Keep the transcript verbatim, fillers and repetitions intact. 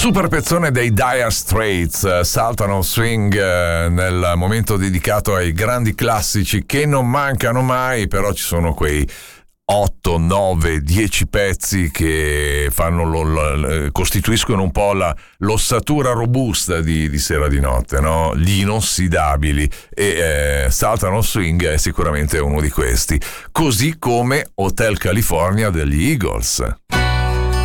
Super pezzone dei Dire Straits, saltano swing nel momento dedicato ai grandi classici che non mancano mai, però ci sono quei otto, nove, dieci pezzi che fanno lo, lo, costituiscono un po' la, l'ossatura robusta di, di Sera di Notte, no? Gli inossidabili, e eh, Saltano Swing è sicuramente uno di questi, così come Hotel California degli Eagles.